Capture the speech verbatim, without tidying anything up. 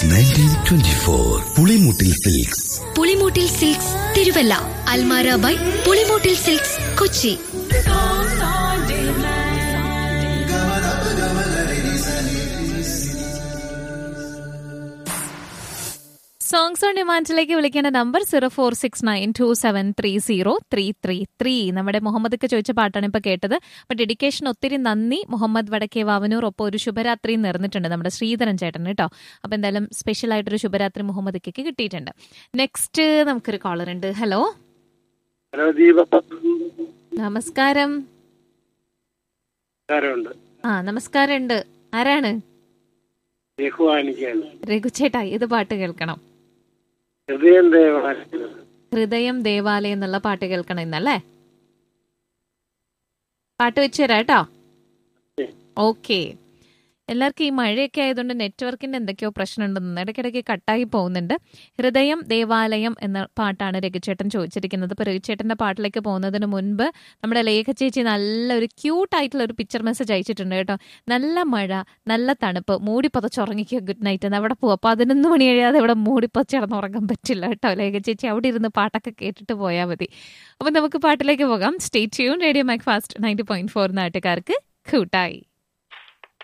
Nineteen twenty four Pulimoottil silks. Pulimoottil silks Thiruvalla. Almara by Pulimoottil silks Kochi. Songs on ഡിമാൻഡിലേക്ക് വിളിക്കേണ്ട number zero four six nine to seven three zero three three three. നമ്മുടെ മുഹമ്മദൊക്കെ ചോദിച്ച പാട്ടാണ് ഇപ്പോൾ കേട്ടത്. അപ്പോൾ dedication ഒത്തിരി നന്ദി മുഹമ്മദ് വടക്കേ വാവനൂർ. ഒപ്പം ഒരു ശുഭരാത്രി നേർന്നിട്ടുണ്ട് നമ്മുടെ ശ്രീധരൻ ചേട്ടൻ കേട്ടോ. അപ്പോൾ എന്തായാലും സ്പെഷ്യൽ ആയിട്ടൊരു ശുഭരാത്രി മുഹമ്മദ്ക്ക് കിട്ടിയിട്ടുണ്ട്. നെക്സ്റ്റ് നമുക്കൊരു കോളർ ഉണ്ട്. ഹലോ ഹലോ ദീപ, നമസ്കാരം. ആ നമസ്കാരം ഉണ്ട്. ആരാണ്? രഘു ചേട്ടാ, ഏത് പാട്ട് കേൾക്കണം? ഹൃദയം ദേവാലയം. ഹൃദയം ദേവാലയം എന്നുള്ള പാട്ട് കേൾക്കണം ഇന്നല്ലേ? പാട്ട് വെച്ചു തരാം കേട്ടോ. ഓക്കെ. എല്ലാവർക്കും ഈ മഴയൊക്കെ ആയതുകൊണ്ട് നെറ്റ്വർക്കിന്റെ എന്തൊക്കെയോ പ്രശ്നമുണ്ടെന്ന് ഇടയ്ക്കിടയ്ക്ക് കട്ടായി പോകുന്നുണ്ട്. ഹൃദയം ദേവാലയം എന്ന പാട്ടാണ് രഘുചേട്ടൻ ചോദിച്ചിരിക്കുന്നത്. ഇപ്പോൾ രഘുചേട്ടന്റെ പാട്ടിലേക്ക് പോകുന്നതിന് മുൻപ് നമ്മുടെ ലേഖ ചേച്ചി നല്ലൊരു ക്യൂട്ടായിട്ടുള്ള ഒരു പിക്ചർ മെസ്സേജ് അയച്ചിട്ടുണ്ട് കേട്ടോ. നല്ല മഴ, നല്ല തണുപ്പ്, മൂടി പതച്ചുറങ്ങിക്കുക, ഗുഡ് നൈറ്റ് എന്ന്. അവിടെ പോവാം. പതിനൊന്ന് മണി കഴിയാതെ ഇവിടെ മൂടി പതച്ചിടന്നുറങ്ങാൻ പറ്റില്ല കേട്ടോ. ലേഖ ചേച്ചി അവിടെ ഇരുന്ന് പാട്ടൊക്കെ കേട്ടിട്ട് പോയാൽ മതി. അപ്പം നമുക്ക് പാട്ടിലേക്ക് പോകാം. Stay tune. Radio Mac fast ninety point four നാട്ടുകാർക്ക് കൂട്ടായി.